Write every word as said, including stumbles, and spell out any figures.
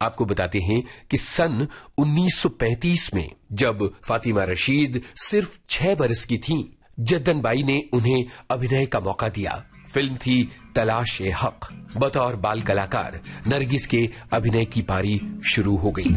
आपको बताते हैं कि सन उन्नीस सौ पैंतीस में जब फातिमा रशीद सिर्फ छह बरस की थीं, जद्दन बाई ने उन्हें अभिनय का मौका दिया। फिल्म थी तलाश-ए-हक। बतौर बाल कलाकार नरगिस के अभिनय की पारी शुरू हो गई।